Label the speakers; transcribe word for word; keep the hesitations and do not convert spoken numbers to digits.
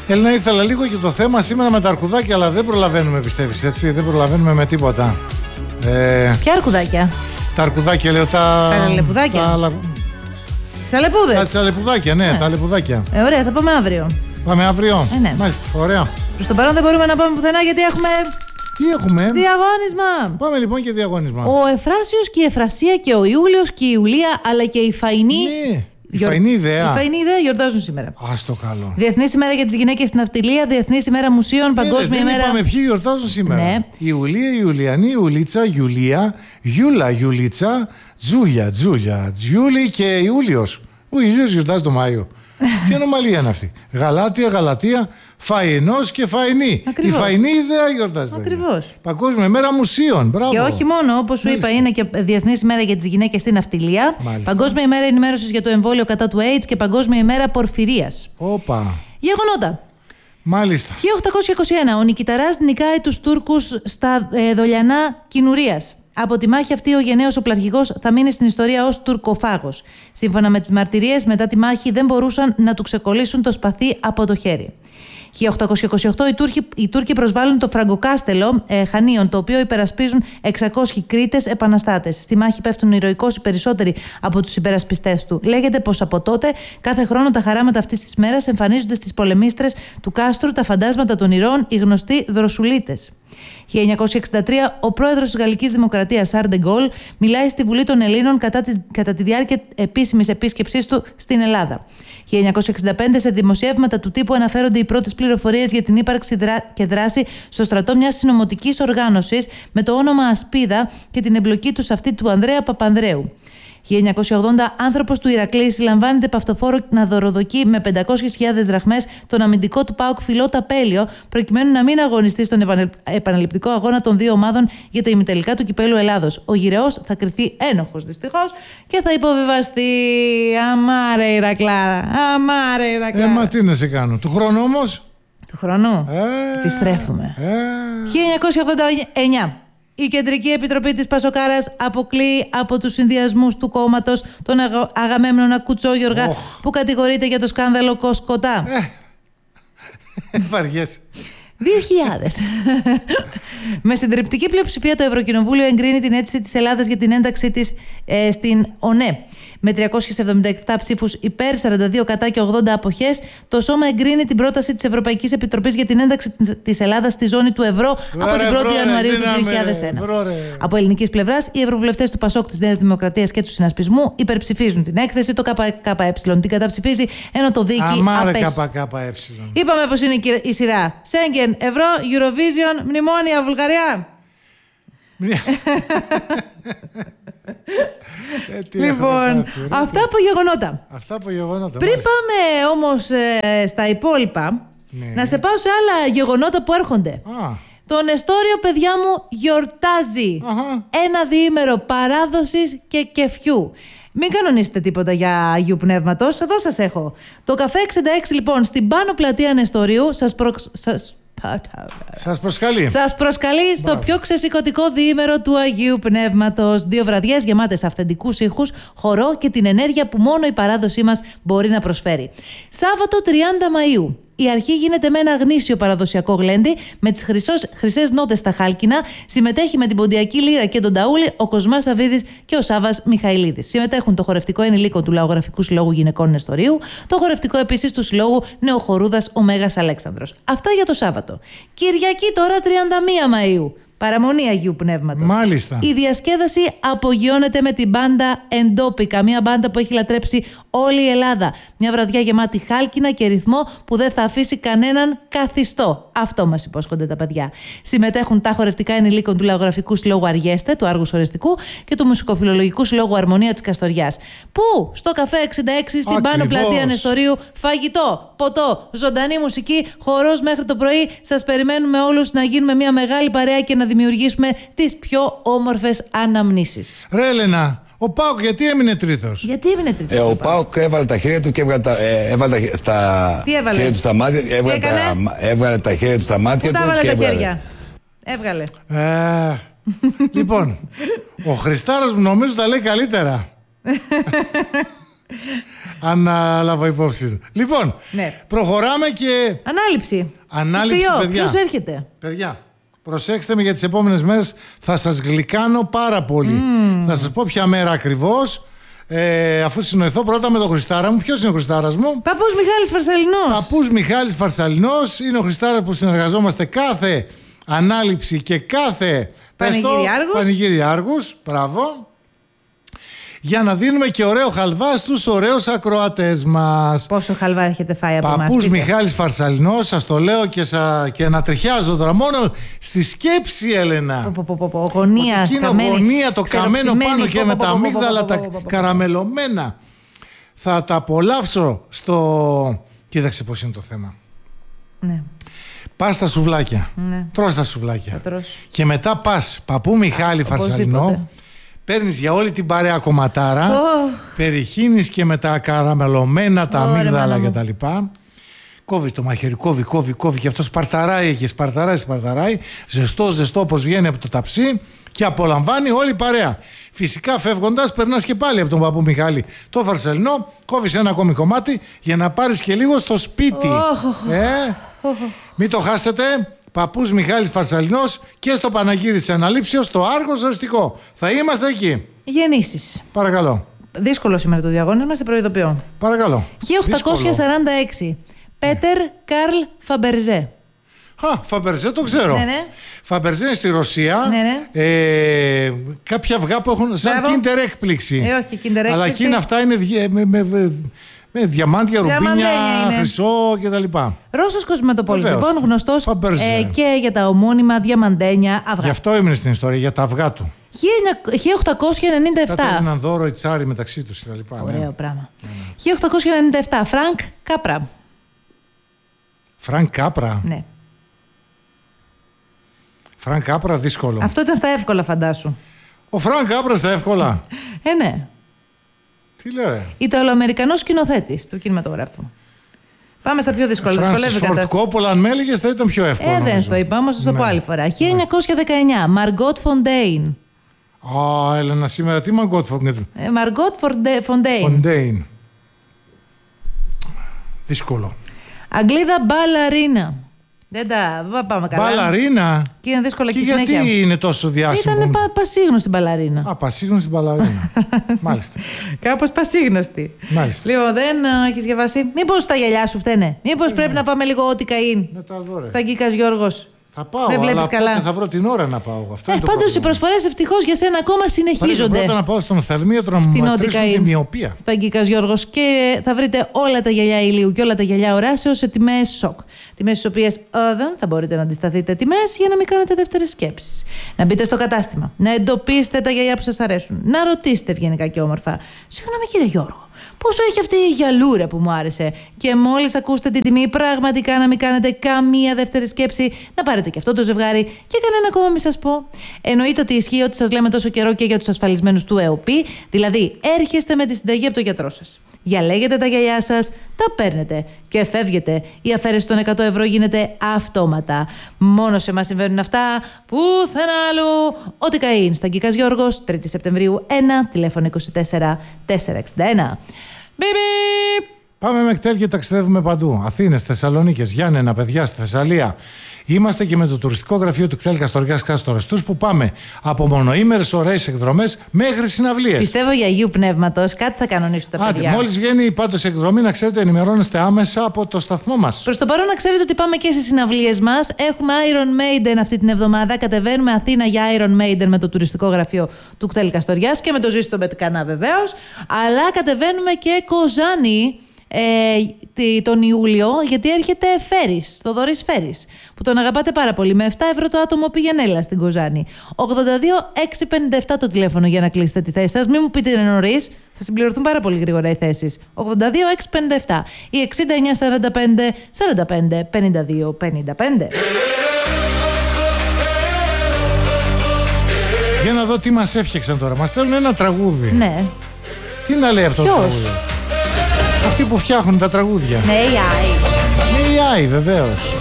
Speaker 1: Έλληνα, ήθελα λίγο και το θέμα σήμερα με τα αρκουδάκια, αλλά δεν προλαβαίνουμε, πιστεύεις, έτσι, δεν προλαβαίνουμε με τίποτα. Ε,
Speaker 2: Ποια αρκουδάκια?
Speaker 1: Τα αρκουδάκια, λέω, τα...
Speaker 2: Τα λεπουδάκια.
Speaker 1: Τα...
Speaker 2: Σαλεπούδες.
Speaker 1: Τα λεπουδάκια, ναι, ναι, τα λεπουδάκια.
Speaker 2: Ε, ωραία, θα πάμε αύριο.
Speaker 1: Πάμε αύριο.
Speaker 2: Ε, ναι.
Speaker 1: Μάλιστα, ωραία.
Speaker 2: Προς το παρόν δεν μπορούμε να πάμε πουθενά γιατί έχουμε...
Speaker 1: Τι έχουμε?
Speaker 2: Διαγώνισμα.
Speaker 1: Πάμε λοιπόν και διαγώνισμα.
Speaker 2: Ο Εφράσιος και η Εφρασία και ο Ιούλιος και η Ιουλία, αλλά και η Φαϊνή.
Speaker 1: Ναι. Η
Speaker 2: Γιορ...
Speaker 1: Φαϊνή ιδέα.
Speaker 2: Η Φαϊνή ιδέα γιορτάζουν σήμερα.
Speaker 1: Ας το καλό.
Speaker 2: Διεθνής ημέρα για τις γυναίκες στην ναυτιλία, Διεθνής ημέρα μουσείων, Παγκόσμια
Speaker 1: ναι,
Speaker 2: ημέρα.
Speaker 1: Είπαμε ποιοι γιορτάζουν σήμερα.
Speaker 2: Ναι.
Speaker 1: Η Ιουλία, η Ιουλιανή, η Ιουλίτσα, Γιουλία, Γιούλα, Γιουλίτσα, Τζούλια, Τζούλια, Τζιούλη και Ιούλιος. Ο Ιούλιος γιορτάζει το Μάιο. Τι ανομαλία είναι αυτή? Γαλάτια, Γαλατεία, Φαϊνός και Φαϊνή.
Speaker 2: Ακριβώς.
Speaker 1: Η Φαϊνή ιδέα γιορτάζει.
Speaker 2: Ακριβώς.
Speaker 1: Παγκόσμια ημέρα μουσείων. Μπράβο.
Speaker 2: Και όχι μόνο, όπως σου είπα, είναι και Διεθνής ημέρα για τις γυναίκες στην ναυτιλία.
Speaker 1: Μάλιστα.
Speaker 2: Παγκόσμια ημέρα ενημέρωσης για το εμβόλιο κατά του AIDS και Παγκόσμια ημέρα πορφυρίας.
Speaker 1: Όπα.
Speaker 2: Γεγονότα.
Speaker 1: Μάλιστα.
Speaker 2: χίλια οκτακόσια είκοσι ένα. Ο νικηταράς νικάει τους Τούρκους στα ε, δολιανά Κινουρίας. Από τη μάχη αυτή, ο γενναίος οπλαρχηγός θα μείνει στην ιστορία ως τουρκοφάγος. Σύμφωνα με τις μαρτυρίες, μετά τη μάχη δεν μπορούσαν να του ξεκολλήσουν το σπαθί από το χέρι. χίλια οκτακόσια είκοσι οκτώ οι Τούρκοι, οι Τούρκοι προσβάλλουν το Φραγκοκάστελο ε, Χανίων, το οποίο υπερασπίζουν εξακόσιοι Κρήτες επαναστάτες. Στη μάχη πέφτουν ηρωικώς οι περισσότεροι από τους υπερασπιστές του. Λέγεται πως από τότε, κάθε χρόνο τα χαράματα αυτής της μέρας εμφανίζονται στις πολεμίστρες του κάστρου τα φαντάσματα των ηρώων, οι γνωστοί δροσουλίτες. χίλια εννιακόσια εξήντα τρία ο πρόεδρος της Γαλλικής Δημοκρατίας, Σαρλ ντε Γκόλ, μιλάει στη Βουλή των Ελλήνων κατά, της, κατά τη διάρκεια επίσημης επίσκεψής του στην Ελλάδα. χίλια εννιακόσια εξήντα πέντε σε δημοσιεύματα του τύπου αναφέρονται οι πρώτες πληροφορίες για την ύπαρξη δρά... και δράση στο στρατό μιας συνωμοτικής οργάνωσης με το όνομα Ασπίδα και την εμπλοκή του σε αυτή του Ανδρέα Παπανδρέου. χίλια εννιακόσια ογδόντα άνθρωπος του Ηρακλή συλλαμβάνεται παυτοφόρο να δωροδοκεί με πεντακόσιες χιλιάδες δραχμές τον αμυντικό του ΠΑΟΚ Φιλό Ταπέλιο, προκειμένου να μην αγωνιστεί στον επαναληπτικό αγώνα των δύο ομάδων για τα ημιτελικά του Κυπέλλου Ελλάδος. Ο γυρεός θα κριθεί ένοχος δυστυχώς και θα υποβιβαστεί. Αμάρε Ηρακλάρα, αμάρε Ηρακλάρα.
Speaker 1: Ε, μα τι να σε κάνω. Του χρόνου όμως.
Speaker 2: Του χρόνου.
Speaker 1: Ε,
Speaker 2: επιστρέφουμε.
Speaker 1: Ε.
Speaker 2: χίλια εννιακόσια ογδόντα εννιά. Η Κεντρική Επιτροπή της Πασοκάρας αποκλείει από τους συνδυασμούς του κόμματος τον αγα... Αγαμέμνονα Κουτσόγιοργα, oh. που κατηγορείται για το σκάνδαλο Κοσκοτά.
Speaker 1: Ε, βαριές.
Speaker 2: δύο χιλιάδες. Με συντριπτική πλειοψηφία το Ευρωκοινοβούλιο εγκρίνει την αίτηση της Ελλάδας για την ένταξή της ε, στην ΟΝΕ. Με τριακόσιες εβδομήντα επτά ψήφους υπέρ, σαράντα δύο κατά και ογδόντα αποχές, το Σώμα εγκρίνει την πρόταση της Ευρωπαϊκής Επιτροπής για την ένταξη της Ελλάδας στη ζώνη του ευρώ από την πρώτη Ιανουαρίου του δύο χιλιάδες ένα. Από ελληνικής πλευράς, οι ευρωβουλευτές του ΠΑΣΟΚ, της Νέας Δημοκρατίας και του Συνασπισμού υπερψηφίζουν την έκθεση, το ΚΚΕ την καταψηφίζει, ενώ το ΔΙΚΙ απέχει.
Speaker 1: ΚΚΕ.
Speaker 2: Είπαμε πως είναι η σειρά. Σέγγεν, ευρώ, Eurovision, μνημόνια, Βουλγαρία.
Speaker 1: Ε,
Speaker 2: λοιπόν, αυτά από γεγονότα.
Speaker 1: Αυτά από γεγονότα.
Speaker 2: Πριν μάλιστα. πάμε όμως ε, στα υπόλοιπα,
Speaker 1: ναι.
Speaker 2: να σε πάω σε άλλα γεγονότα που έρχονται.
Speaker 1: Α.
Speaker 2: Το Νεστόριο, παιδιά μου, γιορτάζει. Αχα. Ένα διήμερο παράδοσης και κεφιού. Μην κανονίσετε τίποτα για Αγίου Πνεύματος. Εδώ σας έχω. Το καφέ εξήντα έξι, λοιπόν, στην πάνω πλατεία Νεστορίου, σας προ... σας...
Speaker 1: Σας προσκαλεί.
Speaker 2: Σας προσκαλεί στο Μπράβο. πιο ξεσηκωτικό διήμερο του Αγίου Πνεύματος. Δύο βραδιές γεμάτες αυθεντικούς ήχους, χορό και την ενέργεια που μόνο η παράδοσή μας μπορεί να προσφέρει. Σάββατο τριάντα Μαΐου. Η αρχή γίνεται με ένα γνήσιο παραδοσιακό γλέντι με τις χρυσές νότες στα χάλκινα. Συμμετέχει με την ποντιακή λύρα και τον ταούλι ο Κοσμάς Σαββίδης και ο Σάββας Μιχαηλίδης. Συμμετέχουν το χορευτικό ενηλίκο του Λαογραφικού Συλλόγου Γυναικών Νεστορίου, το χορευτικό επίσης του Συλλόγου Νεοχορούδας ο Μέγας Αλέξανδρος. Αυτά για το Σάββατο. Κυριακή τώρα τριάντα μία Μαΐου. Παραμονή Αγίου Πνεύματος.
Speaker 1: Μάλιστα.
Speaker 2: Η διασκέδαση απογειώνεται με την μπάντα Εντόπικα, μια μπάντα που έχει λατρέψει όλη η Ελλάδα. Μια βραδιά γεμάτη χάλκινα και ρυθμό που δεν θα αφήσει κανέναν καθιστό. Αυτό μας υπόσχονται τα παιδιά. Συμμετέχουν τα χορευτικά ενηλίκων του Λαογραφικού Συλλόγου Αργέστε, του Άργου Οριστικού και του Μουσικοφιλολογικού Συλλόγου Αρμονία της Καστοριάς. Πού? Στο καφέ εξήντα έξι στην πάνω πλατεία Νεστορίου. Φαγητό, ποτό, ζωντανή μουσική, χορός μέχρι το πρωί. Σας περιμένουμε όλους να γίνουμε μια μεγάλη παρέα και να δημιουργήσουμε τις πιο όμορφες αναμνήσεις.
Speaker 1: Ρε Έλενα, ο ΠΑΟΚ γιατί έμεινε τρίτος?
Speaker 2: Γιατί έμεινε τρίτος?
Speaker 3: Ε, ο ΠΑΟΚ έβαλε τα χέρια του και έβγαλε τα, ε, έβαλε τα, στα
Speaker 2: Τι έβαλε?
Speaker 3: χέρια του στα μάτια. Έβγαλε τα, έβγαλε τα χέρια του στα μάτια.
Speaker 2: Πού
Speaker 3: του
Speaker 2: τα έβαλε
Speaker 3: και
Speaker 2: τα
Speaker 3: έβγαλε.
Speaker 2: χέρια? Έβγαλε.
Speaker 1: Ε, λοιπόν, ο Χριστάρας μου νομίζω τα λέει καλύτερα. Ανάλαβα υπόψη. Λοιπόν,
Speaker 2: Ναι.
Speaker 1: προχωράμε και.
Speaker 2: Ανάληψη.
Speaker 1: Ανάληψη,
Speaker 2: Ποιο,
Speaker 1: παιδιά.
Speaker 2: ποιος έρχεται?
Speaker 1: Παιδιά, προσέξτε με για τις επόμενες μέρες. Θα σας γλυκάνω πάρα πολύ. Mm. Θα σας πω ποια μέρα ακριβώς. Ε, αφού συνοηθώ πρώτα με τον Χριστάρα μου. Ποιος είναι ο Χριστάρας μου?
Speaker 2: Παππούς Μιχάλης Φαρσαλινός.
Speaker 1: Παππούς Μιχάλης Φαρσαλινός. Είναι ο Χριστάρας που συνεργαζόμαστε κάθε ανάληψη και κάθε
Speaker 2: Πανηγύρι Άργους.
Speaker 1: Πανηγύρι Άργους. Μπράβο. Για να δίνουμε και ωραίο χαλβά στους ωραίους ακροατές μας.
Speaker 2: Πόσο χαλβά έχετε φάει από εμάς?
Speaker 1: Παππούς Μιχάλης Φαρσαλινός, σας το λέω και, σα... και να τριχιάζω τώρα μόνο στη σκέψη, Έλενα.
Speaker 2: Πο, πο, πο, πο, γωνία,
Speaker 1: Ότι εκείνο
Speaker 2: καμένη,
Speaker 1: γωνία, το καμένο πάνω και
Speaker 2: πο,
Speaker 1: με
Speaker 2: πο,
Speaker 1: τα
Speaker 2: πο, πο,
Speaker 1: αμύγδαλα
Speaker 2: πο, πο,
Speaker 1: τα
Speaker 2: πο, πο, πο.
Speaker 1: καραμελωμένα. Θα τα απολαύσω στο... Κοίταξε πώς είναι το θέμα.
Speaker 2: Ναι.
Speaker 1: Πας στα σουβλάκια.
Speaker 2: Ναι.
Speaker 1: Τρως τα σουβλάκια.
Speaker 2: Θα τρως.
Speaker 1: Και μετά πας παππού Μιχάλη Φαρσαλινό.
Speaker 2: Οπωσδήποτε.
Speaker 1: Παίρνεις για όλη την παρέα κομματάρα.
Speaker 2: Oh.
Speaker 1: Περιχύνεις και με τα καραμελωμένα, τα
Speaker 2: Ωραία,
Speaker 1: αμύγδαλα
Speaker 2: μάνα μου.
Speaker 1: κτλ. Κόβει το μαχαίρι, κόβει, κόβει, κόβει. Και αυτό σπαρταράει και σπαρταράει, σπαρταράει. Ζεστό, ζεστό όπως βγαίνει από το ταψί. Και απολαμβάνει όλη η παρέα. Φυσικά φεύγοντας, περνάς και πάλι από τον παππού Μιχάλη το Φαρσαλινό. Κόβεις ένα ακόμη κομμάτι για να πάρεις και λίγο στο σπίτι.
Speaker 2: Oh.
Speaker 1: Ε, μην το χάσετε. Παππούς Μιχάλης Φαρσαλινός και στο Παναγύρι της Αναλήψεως, στο Άργος Οριστικό. Θα είμαστε εκεί.
Speaker 2: Γεννήσεις.
Speaker 1: Παρακαλώ.
Speaker 2: Δύσκολο σήμερα το διαγώνισμα, σε προειδοποιώ.
Speaker 1: Παρακαλώ.
Speaker 2: χίλια οκτακόσια σαράντα έξι. Πέτερ Καρλ Φαμπερζέ.
Speaker 1: Α, Φαμπερζέ το ξέρω.
Speaker 2: Ναι, ναι.
Speaker 1: Φαμπερζέ είναι στη Ρωσία.
Speaker 2: Ναι, ναι.
Speaker 1: Ε, κάποια αυγά που έχουν σαν
Speaker 2: Μπράβο.
Speaker 1: Kinder έκπληξη.
Speaker 2: Ε, όχι, Kinder
Speaker 1: Αλλά
Speaker 2: έκπληξη.
Speaker 1: εκείνα αυτά είναι δι- με, με, με, με διαμάντια, ρουμπίνια,
Speaker 2: Διαμαντένια είναι.
Speaker 1: χρυσό κτλ.
Speaker 2: Ρώσος κοσμετοπόλης,
Speaker 1: Βεβαίως.
Speaker 2: λοιπόν, γνωστός
Speaker 1: Φαμπερζέ.
Speaker 2: ε, και για τα ομώνυμα διαμαντένια αυγά.
Speaker 1: Γι' αυτό έμεινε στην ιστορία, για τα αυγά του.
Speaker 2: χίλια οκτακόσια ενενήντα
Speaker 1: Κάτι
Speaker 2: επτά.
Speaker 1: έναν δώρο οι τσάροι μεταξύ τους κτλ.
Speaker 2: Ωραίο
Speaker 1: Ναι.
Speaker 2: πράγμα. χίλια οκτακόσια ενενήντα επτά. Φρανκ Κάπρα.
Speaker 1: Φρανκ Κάπρα.
Speaker 2: Ναι.
Speaker 1: Φρανκ Κάπρα, δύσκολο.
Speaker 2: Αυτό ήταν στα εύκολα, φαντάσου.
Speaker 1: Ο Φρανκ Κάπρα στα εύκολα.
Speaker 2: Ε, ναι.
Speaker 1: Τι λέει, ρε.
Speaker 2: Ιταλοαμερικανός σκηνοθέτης του κινηματογράφου. Πάμε στα πιο δύσκολα.
Speaker 1: Φράνσις
Speaker 2: Δυσκολεύει η
Speaker 1: Φορτ
Speaker 2: κατάσταση.
Speaker 1: Κόπολα, αν με έλεγες θα ήταν πιο εύκολο.
Speaker 2: Ε, δεν
Speaker 1: νομίζω.
Speaker 2: στο είπα, όμως θα το πω
Speaker 1: Ναι.
Speaker 2: άλλη φορά. χίλια εννιακόσια δεκαεννιά. Μαργκότ Φοντέιν.
Speaker 1: Α, Έλενα, σήμερα τι μαγκότ
Speaker 2: Μαργκότ Φοντέιν.
Speaker 1: Φοντέιν. Δύσκολο.
Speaker 2: Αγγλίδα Μπαλαρίνα. Δεν τα πα- πάμε καλά.
Speaker 1: Μπαλαρίνα.
Speaker 2: Και είναι δύσκολα και,
Speaker 1: Και
Speaker 2: η συνέχεια.
Speaker 1: γιατί είναι τόσο διάσημο.
Speaker 2: Ήταν πα, πασίγνωστη μπαλαρίνα.
Speaker 1: Α, πασίγνωστη μπαλαρίνα. Μάλιστα.
Speaker 2: Κάπως πασίγνωστη.
Speaker 1: Μάλιστα.
Speaker 2: Λοιπόν, δεν έχει διαβάσει. Μήπως τα γυαλιά σου φταίνε. Μήπως πρέπει να πάμε λίγο ό,τι καΐν.
Speaker 1: Να τα δω, ρε.
Speaker 2: Στα Γκίκας Γιώργος.
Speaker 1: Θα πάω,
Speaker 2: Δεν βλέπεις
Speaker 1: αλλά
Speaker 2: καλά.
Speaker 1: πότε θα βρω την ώρα να πάω. Αυτό
Speaker 2: Ε,
Speaker 1: είναι το
Speaker 2: πάντως οι
Speaker 1: πρόβλημα.
Speaker 2: προσφορές ευτυχώς για σένα ακόμα
Speaker 1: Πρέπει
Speaker 2: συνεχίζονται.
Speaker 1: πρώτα να πάω στον οφθαλμίατρο να μου
Speaker 2: Στην
Speaker 1: μετρήσουν
Speaker 2: Ότικα
Speaker 1: τη
Speaker 2: είναι.
Speaker 1: μοιοπία.
Speaker 2: Στα Γκίκας Γιώργος και θα βρείτε όλα τα γυαλιά ηλίου και όλα τα γυαλιά οράσεως σε τιμές σοκ. Τιμές στις οποίες ε, δεν θα μπορείτε να αντισταθείτε τιμές για να μην κάνετε δεύτερες σκέψεις. Να μπείτε στο κατάστημα, να εντοπίσετε τα γυαλιά που σας αρέσουν, να ρωτήσετε ευγενικά και όμορφα. Συγγνώμη κύριε Γιώργο, πόσο έχει αυτή η γυαλούρα που μου άρεσε? Και μόλις ακούσετε την τιμή, πραγματικά να μην κάνετε καμία δεύτερη σκέψη, να πάρετε και αυτό το ζευγάρι και κανένα ακόμα μη σας πω. Εννοείται ότι ισχύει ότι σας λέμε τόσο καιρό και για τους ασφαλισμένους του ΕΟΠΗ, δηλαδή έρχεστε με τη συνταγή από τον γιατρό σας. Διαλέγετε τα γυαλιά σας, τα παίρνετε και φεύγετε. Η αφαίρεση των εκατό ευρώ γίνεται αυτόματα. Μόνο σε εμάς συμβαίνουν αυτά, πουθενά αλλού. Ό,τι καΐν στα Γκίκας Γιώργος, τρίτη Σεπτεμβρίου ένα, τηλέφωνο είκοσι τέσσερα τετρακόσια εξήντα ένα. Μπιπ!
Speaker 1: Πάμε με κτέλ και ταξιδεύουμε παντού. Αθήνες, Θεσσαλονίκες, Γιάννενα, παιδιά στη Θεσσαλία. Είμαστε και με το τουριστικό γραφείο του κτέλ Καστοριάς Κάστορες Tours που πάμε από μονοήμερες ωραίες εκδρομές μέχρι συναυλίες.
Speaker 2: Πιστεύω για Αγίου Πνεύματος κάτι θα κανονίσουν τα
Speaker 1: Άντε,
Speaker 2: παιδιά.
Speaker 1: μόλις βγαίνει πάντως η εκδρομή, να ξέρετε, ενημερώνεστε άμεσα από το σταθμό μας.
Speaker 2: Προς το παρόν να ξέρετε ότι πάμε και στις συναυλίες μας. Έχουμε Iron Maiden αυτή την εβδομάδα. Κατεβαίνουμε Αθήνα για Iron Maiden με το τουριστικό γραφείο του κτέλ Καστοριάς και με το Ζήστο Μπετκανά βεβαίως. Αλλά κατεβαίνουμε και Κοζάνη ε, τη- τον Ιούλιο, γιατί έρχεται Φέρης, Θοδωρής Φέρης, που τον αγαπάτε πάρα πολύ. Με επτά ευρώ το άτομο πήγαινε έλα στην Κοζάνη. ογδόντα δύο εξακόσια πενήντα επτά το τηλέφωνο για να κλείσετε τη θέση σας. Μην μου πείτε νωρίς, θα συμπληρωθούν πάρα πολύ γρήγορα οι θέσεις. ογδόντα δύο εξακόσια πενήντα επτά ή εξήντα εννιά σαράντα πέντε σαράντα πέντε πενήντα δύο πενήντα πέντε.
Speaker 1: Για να δω τι μας έφτιαξαν τώρα. Μας στέλνουν ένα τραγούδι.
Speaker 2: Ναι.
Speaker 1: Τι να λέει αυτό
Speaker 2: Ποιος?
Speaker 1: το τραγούδι? Αυτοί που φτιάχνουν τα τραγούδια.
Speaker 2: Ναι, η Άι.
Speaker 1: Είναι η Άι, βεβαίως.